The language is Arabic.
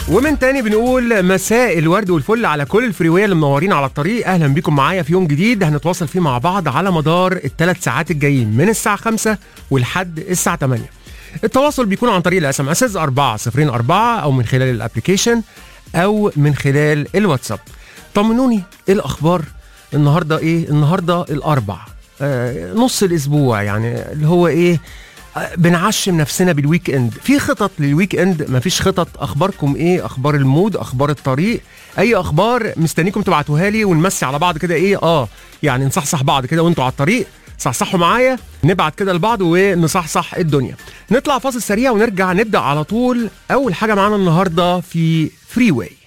ومن تاني بنقول مساء الورد والفل على كل الفريوية اللي منورين على الطريق. اهلا بيكم معايا في يوم جديد هنتواصل فيه مع بعض على مدار الثلاث ساعات الجايين من الساعة 5 ولحد الساعة 8. التواصل بيكون عن طريق الاس ام اس 4004 او من خلال الابليكيشن او من خلال الواتساب. طمنوني ايه الاخبار النهارده؟ ايه النهارده؟ الاربع، نص الاسبوع، يعني اللي هو ايه، بنعشم نفسنا بالويك اند. في خطط للويك اند؟ مفيش خطط؟ اخباركم ايه؟ اخبار المود، اخبار الطريق، اي اخبار مستنيكم تبعتوها لي ونمسي على بعض كده. ايه يعني نصحصح بعض كده وانتوا على الطريق، صحصحوا معايا، نبعت كده لبعض ونصحصح الدنيا. نطلع فاصل سريع ونرجع نبدا على طول. اول حاجه معانا النهارده في فري واي.